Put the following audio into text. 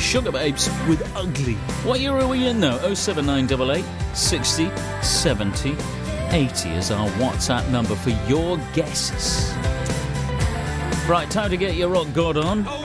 Sugababes with Ugly. What year are we in, though? 07988 60 70 80 is our WhatsApp number for your guesses. Right, time to get your rock god on.